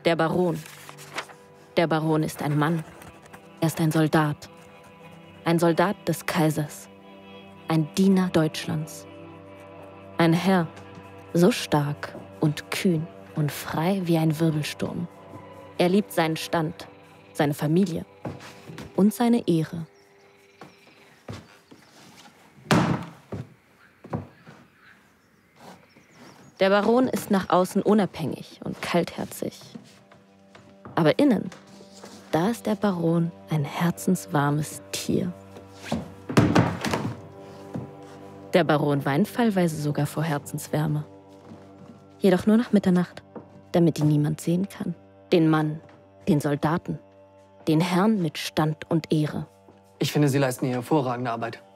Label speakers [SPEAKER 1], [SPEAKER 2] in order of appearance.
[SPEAKER 1] Der Baron. Der Baron ist ein Mann. Er ist ein Soldat. Ein Soldat des Kaisers. Ein Diener Deutschlands. Ein Herr, so stark und kühn und frei wie ein Wirbelsturm. Er liebt seinen Stand, seine Familie und seine Ehre. Der Baron ist nach außen unabhängig und kaltherzig. Aber innen, da ist der Baron ein herzenswarmes Tier. Der Baron weint fallweise sogar vor Herzenswärme. Jedoch nur nach Mitternacht, damit ihn niemand sehen kann. Den Mann, den Soldaten, den Herrn mit Stand und Ehre.
[SPEAKER 2] Ich finde, Sie leisten hier hervorragende Arbeit.